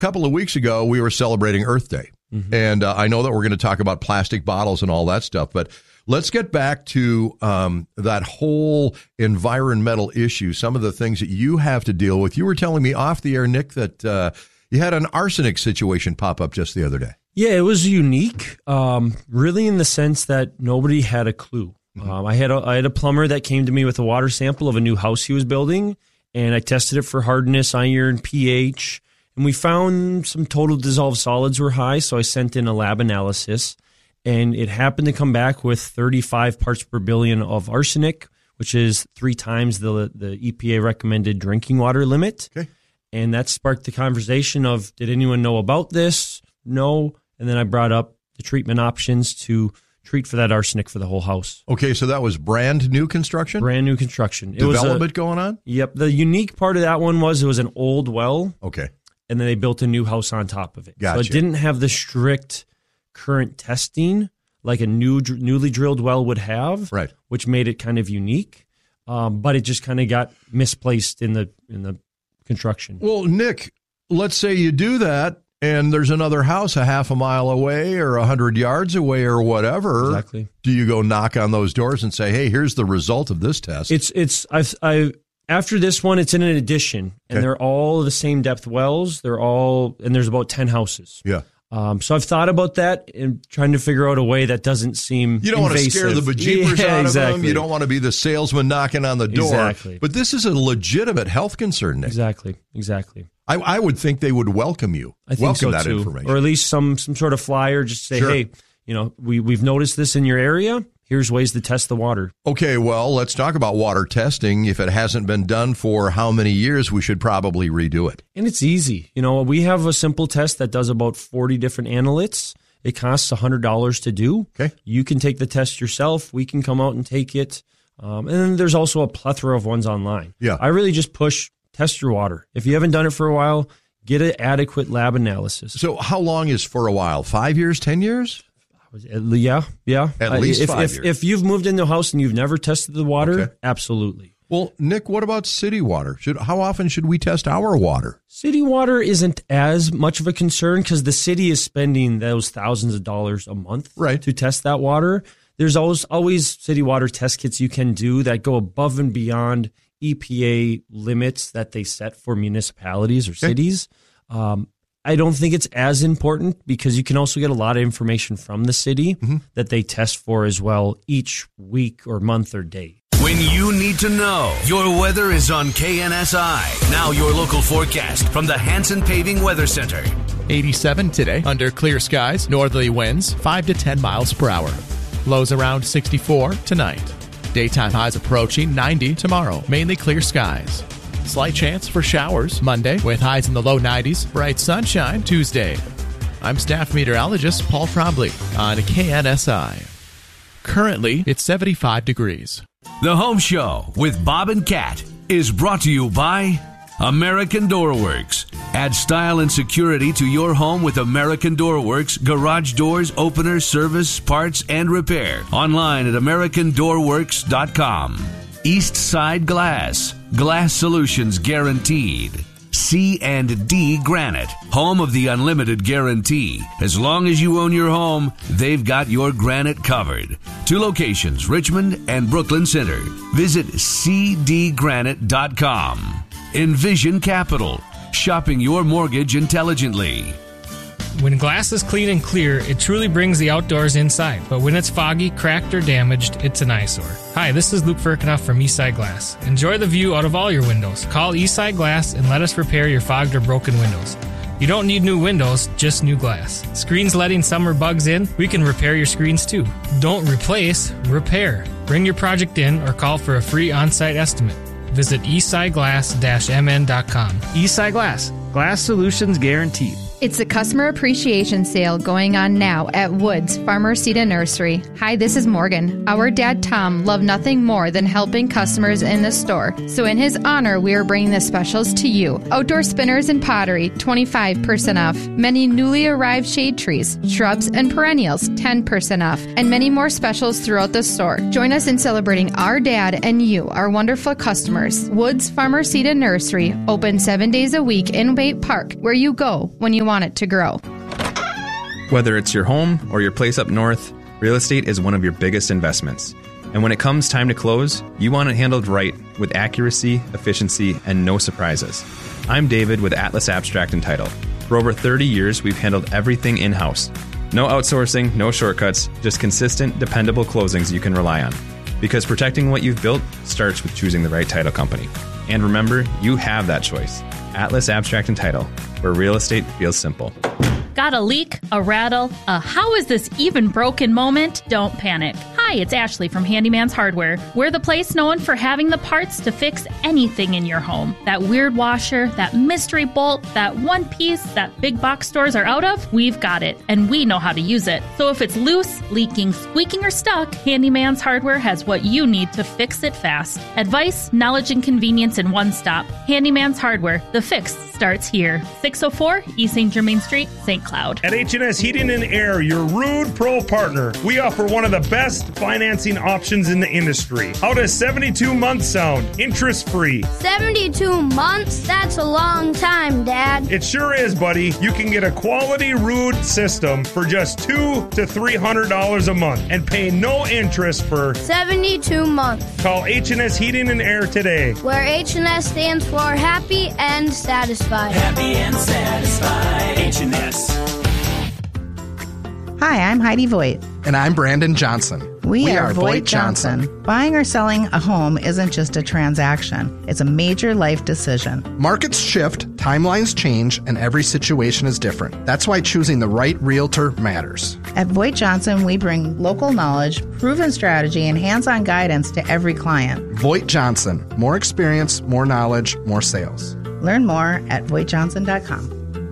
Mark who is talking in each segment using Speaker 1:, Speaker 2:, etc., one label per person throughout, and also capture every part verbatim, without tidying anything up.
Speaker 1: couple of weeks ago, we were celebrating Earth Day. Mm-hmm. And uh, I know that we're going to talk about plastic bottles and all that stuff, but let's get back to um, that whole environmental issue, some of the things that you have to deal with. You were telling me off the air, Nick, that uh, you had an arsenic situation pop up just the other day.
Speaker 2: Yeah, it was unique, um, really in the sense that nobody had a clue. Mm-hmm. Um, I had a, I had a plumber that came to me with a water sample of a new house he was building, and I tested it for hardness, iron, pH, and we found some total dissolved solids were high, so I sent in a lab analysis, and it happened to come back with thirty-five parts per billion of arsenic, which is three times the the E P A recommended drinking water limit.
Speaker 1: Okay.
Speaker 2: And that sparked the conversation of, did anyone know about this? No. And then I brought up the treatment options to treat for that arsenic for the whole house.
Speaker 1: Okay, so that was brand new construction?
Speaker 2: Brand new construction. It
Speaker 1: Development
Speaker 2: was a,
Speaker 1: going on?
Speaker 2: Yep. The unique part of that one was it was an old well.
Speaker 1: Okay.
Speaker 2: And then they built a new house on top of it.
Speaker 1: Gotcha.
Speaker 2: So it didn't have the strict current testing like a new newly drilled well would have,
Speaker 1: right?
Speaker 2: Which made it kind of unique. Um, but it just kind of got misplaced in the in the construction.
Speaker 1: Well, Nick, let's say you do that, and there's another house a half a mile away or a hundred yards away or whatever.
Speaker 2: Exactly.
Speaker 1: Do you go knock on those doors and say, "Hey, here's the result of this test"?
Speaker 2: It's it's I've I after this one, it's in an addition, and
Speaker 1: okay.
Speaker 2: they're all the same depth wells. They're all and there's about ten houses.
Speaker 1: Yeah.
Speaker 2: Um, so I've thought about that and trying to figure out a way that doesn't seem
Speaker 1: You don't
Speaker 2: invasive.
Speaker 1: want to scare the bejeepers
Speaker 2: yeah,
Speaker 1: out
Speaker 2: exactly.
Speaker 1: of them. You don't want to be the salesman knocking on the door.
Speaker 2: Exactly.
Speaker 1: But this is a legitimate health concern, Nick.
Speaker 2: Exactly. Exactly.
Speaker 1: I, I would think they would welcome you.
Speaker 2: I think
Speaker 1: welcome
Speaker 2: so
Speaker 1: that
Speaker 2: too.
Speaker 1: information.
Speaker 2: Or at least some some sort of flyer. Just say,
Speaker 1: sure.
Speaker 2: hey, you know, we we've noticed this in your area. Here's ways to test the water.
Speaker 1: Okay, well, let's talk about water testing. If it hasn't been done for how many years, we should probably redo it.
Speaker 2: And it's easy. You know, we have a simple test that does about forty different analytes. It costs one hundred dollars to do.
Speaker 1: Okay.
Speaker 2: You can take the test yourself. We can come out and take it. Um, and then there's also a plethora of ones online.
Speaker 1: Yeah.
Speaker 2: I really just push test your water. If you haven't done it for a while, get an adequate lab analysis.
Speaker 1: So how long is for a while? Five years, ten years?
Speaker 2: Yeah, yeah.
Speaker 1: At least
Speaker 2: if,
Speaker 1: five
Speaker 2: if,
Speaker 1: years.
Speaker 2: If you've moved into a house and you've never tested the water,
Speaker 1: okay.
Speaker 2: absolutely.
Speaker 1: Well, Nick, what about city water? Should how often should we test our water?
Speaker 2: City water isn't as much of a concern because the city is spending those thousands of dollars a month
Speaker 1: right.
Speaker 2: to test that water. There's always always city water test kits you can do that go above and beyond E P A limits that they set for municipalities or cities. Okay. Um, I don't think it's as important because you can also get a lot of information from the city mm-hmm. that they test for as well each week or month or day.
Speaker 3: When you need to know, your weather is on K N S I. Now your local forecast from the Hanson Paving Weather Center.
Speaker 4: eighty-seven today, under clear skies, northerly winds, five to ten miles per hour. Lows around sixty-four tonight. Daytime highs approaching ninety tomorrow, mainly clear skies. Slight chance for showers Monday with highs in the low nineties, bright sunshine Tuesday. I'm staff meteorologist Paul Trombley on K N S I. Currently, it's seventy-five degrees.
Speaker 3: The Home Show with Bob and Kat is brought to you by American Door Works. Add style and security to your home with American Door Works garage doors, openers, service, parts, and repair. Online at american door works dot com. East Side Glass. Glass solutions guaranteed. C and D Granite, home of the unlimited guarantee. As long as you own your home, they've got your granite covered. Two locations, Richmond and Brooklyn Center. Visit c d granite dot com. Envision Capital, shopping your mortgage intelligently.
Speaker 5: When glass is clean and clear, it truly brings the outdoors inside. But when it's foggy, cracked, or damaged, it's an eyesore. Hi, this is Luke Firkinoff from Eastside Glass. Enjoy the view out of all your windows. Call Eastside Glass and let us repair your fogged or broken windows. You don't need new windows, just new glass. Screens letting summer bugs in? We can repair your screens too. Don't replace, repair. Bring your project in or call for a free on-site estimate. Visit eastside glass dash m n dot com.
Speaker 6: Eastside Glass. Glass solutions guaranteed. It's the Customer Appreciation Sale going on now at Woods Farmer Seed and Nursery. Hi, this is Morgan. Our dad, Tom, loved nothing more than helping customers in the store. So in his honor, we are bringing the specials to you. Outdoor spinners and pottery, twenty-five percent off. Many newly arrived shade trees, shrubs, and perennials, ten percent off. And many more specials throughout the store. Join us in celebrating our dad and you, our wonderful customers. Woods Farmer Seed and Nursery, open seven days a week in Waite Park, where you go when you want it to grow.
Speaker 7: Whether it's your home or your place up north, real estate is one of your biggest investments. And when it comes time to close, you want it handled right with accuracy, efficiency, and no surprises. I'm David with Atlas Abstract and Title. For over thirty years, we've handled everything in-house. No outsourcing, no shortcuts, just consistent, dependable closings you can rely on. Because protecting what you've built starts with choosing the right title company. And remember, you have that choice. Atlas Abstract and Title, where real estate feels simple.
Speaker 8: Got a leak, a rattle, a how is this even broken moment? Don't panic. Hi, it's Ashley from Handyman's Hardware. We're the place known for having the parts to fix anything in your home. That weird washer, that mystery bolt, that one piece that big box stores are out of, we've got it, and we know how to use it. So if it's loose, leaking, squeaking, or stuck, Handyman's Hardware has what you need to fix it fast. Advice, knowledge, and convenience in one stop. Handyman's Hardware. The fix starts here. six oh four East Saint Germain Street, Saint Cloud.
Speaker 9: At H and S Heating and Air, your Rude Pro partner, we offer one of the best financing options in the industry. How does seventy-two months sound? Interest-free.
Speaker 10: seventy-two months? That's a long time, Dad.
Speaker 9: It sure is, buddy. You can get a quality Rude system for just two to three hundred dollars a month and pay no interest for
Speaker 10: seventy-two months.
Speaker 9: Call H and S Heating and Air today.
Speaker 10: Where H and S stands for happy and satisfied.
Speaker 11: Happy and satisfied. H and S.
Speaker 12: Hi, I'm Heidi Voigt.
Speaker 13: And I'm Brandon Johnson.
Speaker 12: We, we are, are Voigt Johnson. Johnson. Buying or selling a home isn't just a transaction. It's a major life decision.
Speaker 13: Markets shift, timelines change, and every situation is different. That's why choosing the right realtor matters.
Speaker 12: At Voigt Johnson, we bring local knowledge, proven strategy, and hands-on guidance to every client.
Speaker 13: Voigt Johnson. More experience, more knowledge, more sales.
Speaker 12: Learn more at voigt johnson dot com.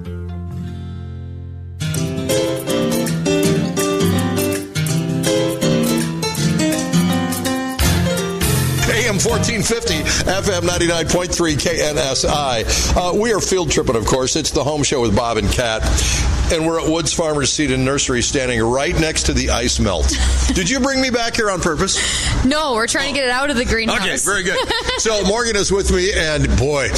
Speaker 1: A M fourteen fifty, F M ninety-nine point three K N S I. Uh, we are field tripping, of course. It's the home show with Bob and Kat. And we're at Woods Farmers Seed and Nursery, standing right next to the ice melt. Did you bring me back here on purpose?
Speaker 14: No, we're trying to get it out of the greenhouse.
Speaker 1: Okay, very good. So Morgan is with me, and boy,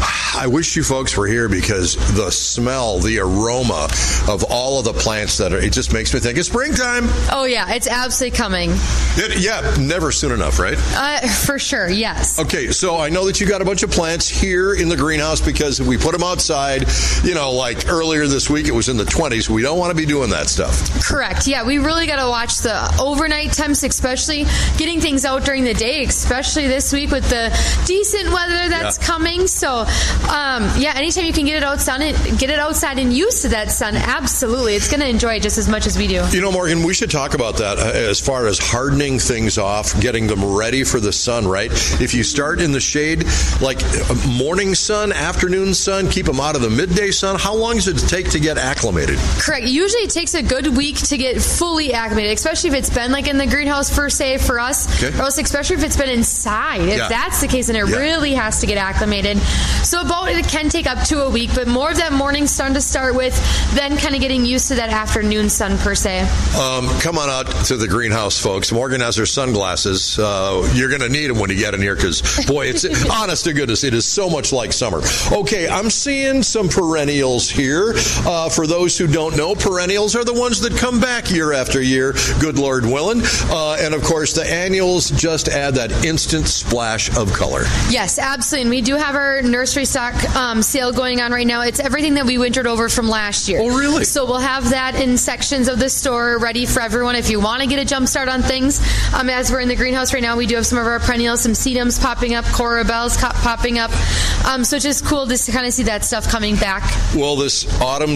Speaker 1: I wish you folks were here because the smell, the aroma of all of the plants that are, it just makes me think it's springtime.
Speaker 14: Oh, yeah, it's absolutely coming.
Speaker 1: It, yeah, never soon enough, right?
Speaker 14: Uh, for sure, yes.
Speaker 1: Okay, so I know that you got a bunch of plants here in the greenhouse because we put them outside, you know, like earlier this week, it was in the twenties. We don't want to be doing that stuff.
Speaker 14: Correct. Yeah, we really got to watch the overnight temps, especially getting things out during the day, especially this week with the decent weather that's yeah. coming. So, um, yeah, anytime you can get it outside, get it outside and used to that sun, absolutely. It's going to enjoy it just as much as we do.
Speaker 1: You know, Morgan, we should talk about that uh, as far as hardening things off, getting them ready for the sun, right? If you start in the shade, like morning sun, afternoon sun, keep them out of the midday sun, how long does it take to get acclimated?
Speaker 14: Correct. Usually it takes a good week to get fully acclimated, especially if it's been like in the greenhouse per se for us, okay. or else especially if it's been inside. If yeah. that's the case, then it yeah. really has to get acclimated. So about it can take up to a week, but more of that morning sun to start with, then kind of getting used to that afternoon sun per se.
Speaker 1: Um, come on out to the greenhouse, folks. Morgan has her sunglasses. Uh, you're going to need them when you get in here because, boy, it's honest to goodness, it is so much like summer. Okay, I'm seeing some perennials here. Uh, for those who don't know, perennials are the ones that come back year after year, good Lord willing. Uh, and, of course, the annuals just add that instant splash of color.
Speaker 14: Yes, absolutely. And we do have our nursery stock um, sale going on right now. It's everything that we wintered over from last year.
Speaker 1: Oh, really?
Speaker 14: So we'll have that in sections of the store ready for everyone. If you want to get a jump start on things, um, as we're in the greenhouse right now, we do have some of our perennials, some sedums popping up, corabelles popping up. Um, so it's just cool just to kind of see that stuff coming back.
Speaker 1: Well, this autumn joy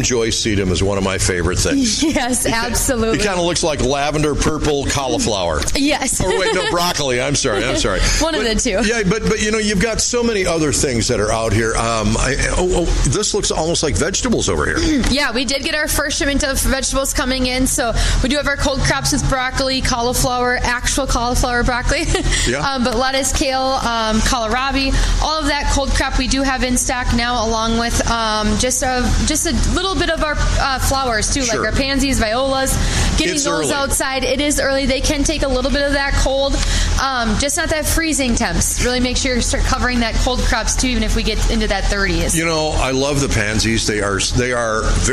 Speaker 1: sedum is one of my favorite things.
Speaker 14: Yes, absolutely.
Speaker 1: It kind of looks like lavender purple cauliflower.
Speaker 14: Yes.
Speaker 1: Or wait, no, broccoli. I'm sorry. I'm sorry.
Speaker 14: One
Speaker 1: but,
Speaker 14: of the two.
Speaker 1: Yeah, but but you know, you've got so many other things that are out here. Um, I, oh, oh, this looks almost like vegetables over here.
Speaker 14: Yeah, we did get our first shipment of vegetables coming in. So we do have our cold crops with broccoli, cauliflower, actual cauliflower broccoli.
Speaker 1: Yeah.
Speaker 14: um, but lettuce, kale, um, kohlrabi, all of that cold crop we do have in stock now, along with um, just a just a little bit of our uh, flowers too,
Speaker 1: Sure.
Speaker 14: like our pansies, violas. Getting
Speaker 1: It's
Speaker 14: those
Speaker 1: early.
Speaker 14: outside, it is early. They can take a little bit of that cold, um, just not that freezing temps. Really make sure you start covering that cold crops too, even if we get into that thirties.
Speaker 1: You know, I love the pansies. They are they are very